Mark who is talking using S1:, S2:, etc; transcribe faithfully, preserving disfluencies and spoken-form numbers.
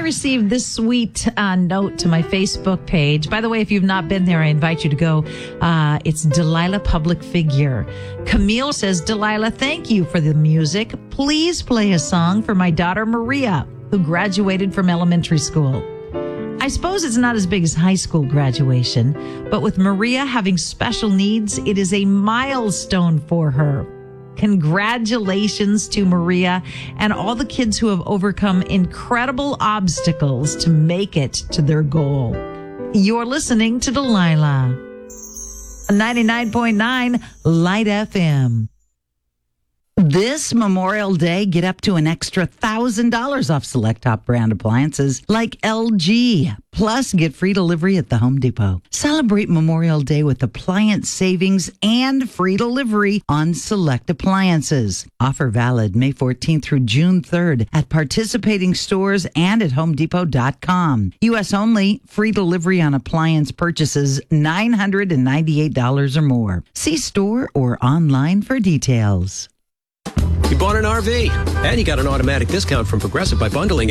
S1: received this sweet uh, note to my Facebook page. By the way, if you've not been there, I invite you to go. Uh, it's Delilah Public Figure. Camille says, Delilah, thank you for the music. Please play a song for my daughter, Maria, who graduated from elementary school. I suppose it's not as big as high school graduation, but with Maria having special needs, it is a milestone for her. Congratulations to Maria and all the kids who have overcome incredible obstacles to make it to their goal. You're listening to Delilah. ninety-nine point nine Light F M. This Memorial Day, get up to an extra one thousand dollars off select top brand appliances like L G. Plus, get free delivery at the Home Depot. Celebrate Memorial Day with appliance savings and free delivery on select appliances. Offer valid May fourteenth through June third at participating stores and at home depot dot com. U S only, free delivery on appliance purchases nine hundred ninety-eight dollars or more. See store or online for details.
S2: You bought an R V, and you got an automatic discount from Progressive by bundling